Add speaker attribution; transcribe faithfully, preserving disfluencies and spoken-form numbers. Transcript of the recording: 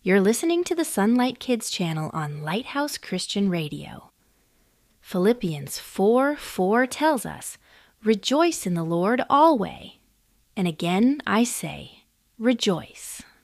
Speaker 1: You're listening to the Sunlight Kids channel on Lighthouse Christian Radio. Philippians four four tells us, "Rejoice in the Lord always." And again I say, rejoice.